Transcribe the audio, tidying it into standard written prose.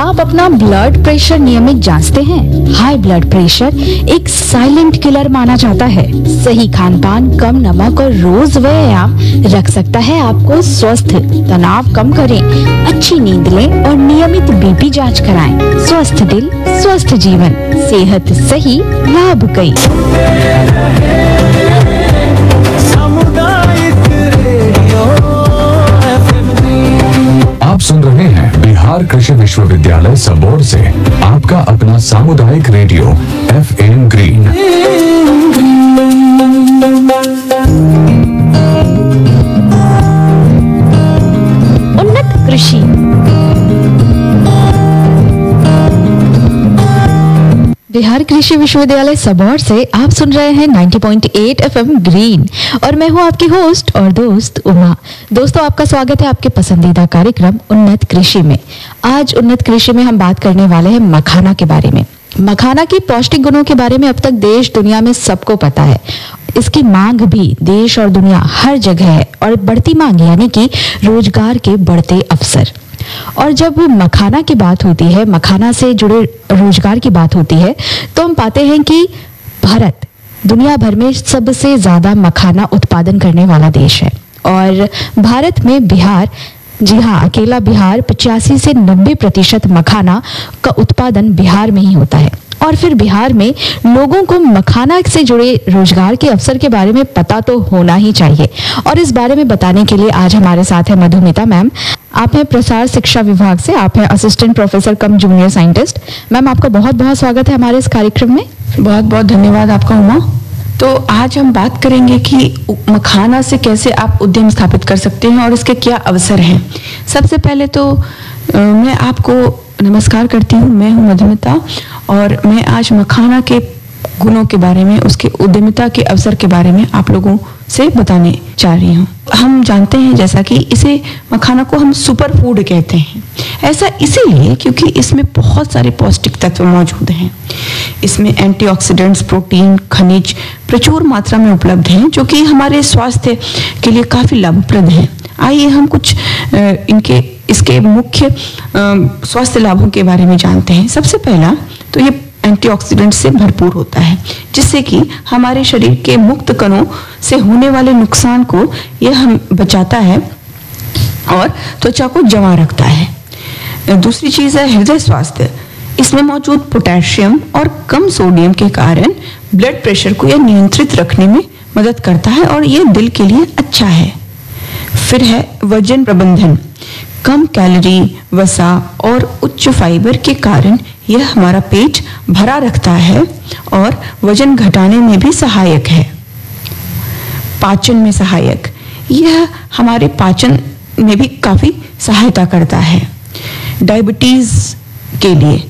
आप अपना blood pressure नियमित जांचते हैं? हाई ब्लड प्रेशर एक साइलेंट किलर माना जाता है। सही खान पान, कम नमक और रोज व्यायाम रख सकता है आपको स्वस्थ। तनाव कम करें, अच्छी नींद लें और नियमित बीपी जांच कराएं। स्वस्थ दिल, स्वस्थ जीवन, सेहत सही, लाभ कई। आप सुन रहे हैं बिहार कृषि विश्वविद्यालय सबौर से आपका अपना सामुदायिक रेडियो FM ग्रीन। उन्नत कृषि। बिहार कृषि विश्वविद्यालय सबौर से आप सुन रहे हैं 90.8 FM ग्रीन और मैं हूं आपकी होस्ट और दोस्त उमा। दोस्तों, आपका स्वागत है आपके पसंदीदा कार्यक्रम उन्नत कृषि में। आज उन्नत कृषि में हम बात करने वाले हैं मखाना के बारे में। मखाना की पौष्टिक गुणों के बारे में अब तक देश दुनिया में सबको पता है। इसकी मांग भी देश और दुनिया हर जगह है और बढ़ती मांग यानी कि रोजगार के बढ़ते अवसर। और जब मखाना की बात होती है, मखाना से जुड़े रोजगार की बात होती है, तो हम पाते हैं कि भारत दुनिया भर में सबसे ज्यादा मखाना उत्पादन करने वाला देश है। और भारत में बिहार, जी हाँ, अकेला बिहार 85 से 90% मखाना का उत्पादन बिहार में ही होता है। और फिर बिहार में लोगों को मखाना से जुड़े रोजगार के अवसर के बारे में पता तो होना ही चाहिए। और इस बारे में बताने के लिए आज हमारे साथ है मधुमिता मैम। आप हैं प्रसार शिक्षा विभाग से, आप हैं असिस्टेंट प्रोफेसर कम जूनियर साइंटिस्ट। मैम, आपका बहुत बहुत स्वागत है हमारे इस कार्यक्रम में। बहुत बहुत धन्यवाद आपका उमा। तो आज हम बात करेंगे कि मखाना से कैसे आप उद्यम स्थापित कर सकते हैं और इसके क्या अवसर हैं। सबसे पहले तो मैं आपको नमस्कार करती हूँ। मैं हूँ मधुमिता और मैं आज मखाना के गुणों के बारे में, उसके उद्यमिता के अवसर के बारे में आप लोगों से बताने जा रही हूँ। हम जानते हैं जैसा कि इसे मखाना को हम सुपर फूड कहते हैं। ऐसा इसीलिए क्योंकि इसमें बहुत सारे पौष्टिक तत्व मौजूद हैं। इसमें एंटीऑक्सीडेंट्स, प्रोटीन, खनिज प्रचुर मात्रा में उपलब्ध हैं जो कि हमारे स्वास्थ्य के लिए काफी लाभप्रद हैं। आइए हम कुछ इसके मुख्य स्वास्थ्य लाभों के बारे में जानते हैं। सबसे पहला तो ये एंटीऑक्सीडेंट से भरपूर होता है, जिससे कि हमारे शरीर के मुक्त कणों से होने वाले नुकसान को यह हम बचाता है और त्वचा को जमा रखता है। दूसरी चीज है हृदय स्वास्थ्य। इसमें मौजूद पोटेशियम और कम सोडियम के कारण ब्लड प्रेशर को यह नियंत्रित रखने में मदद करता है और यह दिल के लिए अच्छा है। फिर है वजन प्रबंधन। कम कैलोरी, वसा और उच्च फाइबर के कारण यह हमारा पेट भरा रखता है और वजन घटाने में भी सहायक है। पाचन में सहायक, यह हमारे पाचन में भी काफी सहायता करता है। डायबिटीज के लिए